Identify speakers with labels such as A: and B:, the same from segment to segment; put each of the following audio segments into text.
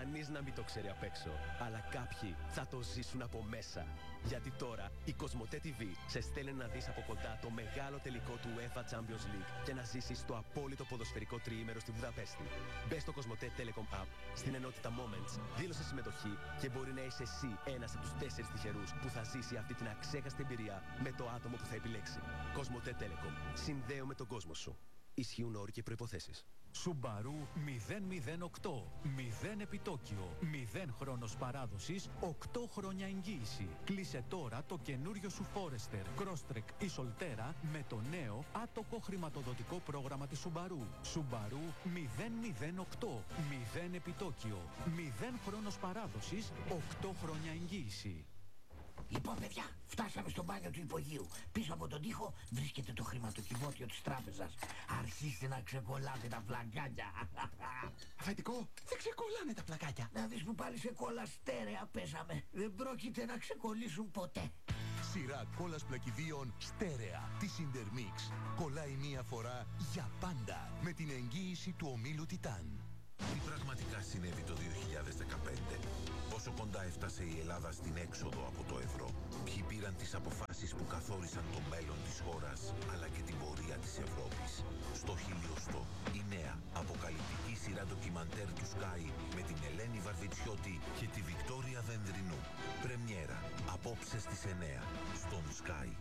A: κανείς να μην το ξέρει απ' έξω. Αλλά κάποιοι θα το ζήσουν από μέσα. Γιατί τώρα η Κοσμοτέ TV σε στέλνει να δεις από κοντά το μεγάλο τελικό του UEFA Champions League και να ζήσεις το απόλυτο ποδοσφαιρικό τριήμερο στη Βουδαπέστη. Μπες στο Κοσμοτέ Telecom App, στην ενότητα Moments, δήλωσε συμμετοχή και μπορεί να είσαι εσύ ένας από τους 4 τυχερούς που θα ζήσει αυτή την αξέχαστη εμπειρία με το άτομο που θα επιλέξει. Κοσμοτέ Telecom. Συνδέω με τον κόσμο σου. Ισχύουν όροι και προϋποθέσεις.
B: Σουμπαρού 008. 0 επιτόκιο. 0 χρόνος παράδοσης. 8 χρόνια εγγύηση. Κλείσε τώρα το καινούριο σου Forester, Crosstrek ή Solterra με το νέο άτοκο χρηματοδοτικό πρόγραμμα της Σουμπαρού. Σουμπαρού 008. 0 επιτόκιο. 0 χρόνος παράδοσης. 8 χρόνια εγγύηση.
C: Λοιπόν, παιδιά, φτάσαμε στο μπάνιο του υπογείου. Πίσω από τον τοίχο βρίσκεται το χρηματοκιβώτιο της τράπεζας. Αρχίστε να ξεκολλάτε τα πλακάκια.
D: Αφεντικό, δεν ξεκολλάνε τα πλακάκια.
C: Να δεις που πάλι σε κόλλα στέρεα πέσαμε. Δεν πρόκειται να ξεκολλήσουν ποτέ.
E: Σειρά κόλλας πλακιδίων στέρεα της Intermix. Κολλάει μία φορά για πάντα με την εγγύηση του ομίλου Τιτάν.
F: Τι πραγματικά συνέβη το 2015? Πόσο κοντά έφτασε η Ελλάδα στην έξοδο από το ευρώ? Ποιοι πήραν τις αποφάσεις που καθόρισαν το μέλλον της χώρας, αλλά και την πορεία της Ευρώπης? Στο χιλιοστό, η νέα αποκαλυπτική σειρά ντοκιμαντέρ του Sky με την Ελένη Βαρβιτσιώτη και τη Βικτόρια Δενδρινού. Πρεμιέρα, απόψε στις 9, στον Sky.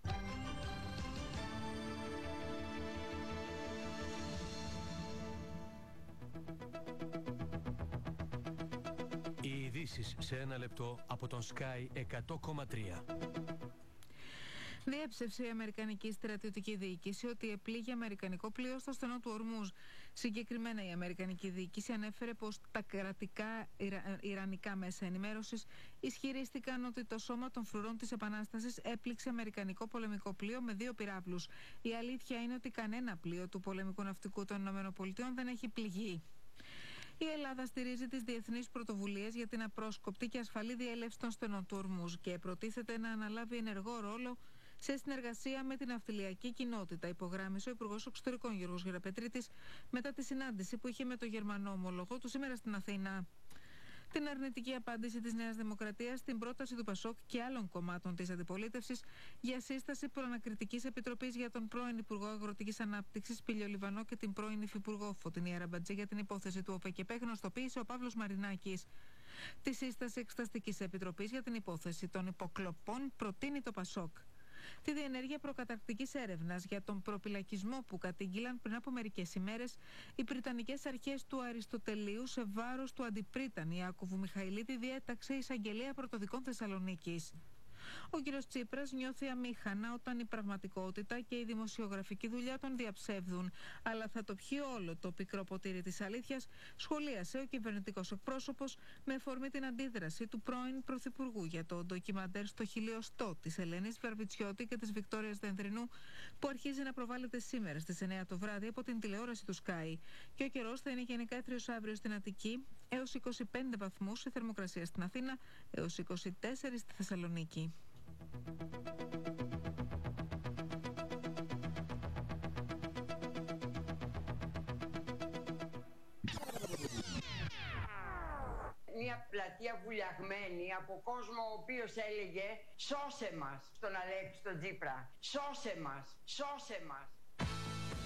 G: Οι ειδήσεις σε ένα λεπτό από τον Sky 100,3.
H: Διέψευσε η Αμερικανική στρατιωτική διοίκηση ότι επλήγει αμερικανικό πλοίο στο στενό του Ορμούζ. Συγκεκριμένα, η Αμερικανική διοίκηση ανέφερε πως τα κρατικά ιρανικά μέσα ενημέρωσης ισχυρίστηκαν ότι το σώμα των φρουρών της Επανάστασης έπληξε αμερικανικό πολεμικό πλοίο με 2 πυράβλους. Η αλήθεια είναι ότι κανένα πλοίο του πολεμικού ναυτικού των ΗΠΑ δεν έχει πληγεί. Η Ελλάδα στηρίζει τις διεθνείς πρωτοβουλίες για την απρόσκοπτη και ασφαλή διέλευση των στενών του Ορμούζ και προτίθεται να αναλάβει ενεργό ρόλο σε συνεργασία με την ναυτιλιακή κοινότητα, υπογράμμισε ο Υπουργός Εξωτερικών Γιώργος Γεραπετρίτης μετά τη συνάντηση που είχε με τον Γερμανό ομολογό του σήμερα στην Αθήνα. Την αρνητική απάντηση της Νέας Δημοκρατίας στην πρόταση του ΠΑΣΟΚ και άλλων κομμάτων της αντιπολίτευσης για σύσταση προανακριτικής επιτροπής για τον πρώην Υπουργό Αγροτικής Ανάπτυξης Πήλιο Λιβανό και την πρώην Υφυπουργό Φωτεινή Αραμπατζή για την υπόθεση του ΟΠΕΚΕΠΕ γνωστοποίησε ο Παύλος Μαρινάκης. Τη σύσταση Εξεταστικής Επιτροπής για την υπόθεση των υποκλοπών προτείνει το ΠΑΣΟΚ. Τη διενέργεια προκαταρκτικής έρευνας για τον προπυλακισμό που κατήγγειλαν πριν από μερικές ημέρες οι Βρυτανικές αρχές του Αριστοτελείου σε βάρος του αντιπρίταν Ιάκωβου Μιχαηλίδη διέταξε η Εισαγγελία Πρωτοδικών Θεσσαλονίκης. Ο κ. Τσίπρας νιώθει αμήχανα όταν η πραγματικότητα και η δημοσιογραφική δουλειά τον διαψεύδουν. Αλλά θα το πιει όλο το πικρό ποτήρι της αλήθειας, σχολίασε ο κυβερνητικός εκπρόσωπος με αφορμή την αντίδραση του πρώην Πρωθυπουργού για το ντοκιμαντέρ στο χιλιοστό της Ελένης Βαρβιτσιώτη και της Βικτόριας Δενδρινού, που αρχίζει να προβάλλεται σήμερα στις 9 το βράδυ από την τηλεόραση του Sky. Και ο καιρός θα είναι γενικά έθριος αύριο στην Αττική, έως 25 βαθμούς η θερμοκρασία στην Αθήνα, έως 24 στη Θεσσαλονίκη.
I: Μια πλατεία βουλιαγμένη από κόσμο ο οποίος έλεγε «Σώσε μας» στον Αλέξη τον Τσίπρα. «Σώσε μας, σώσε μας».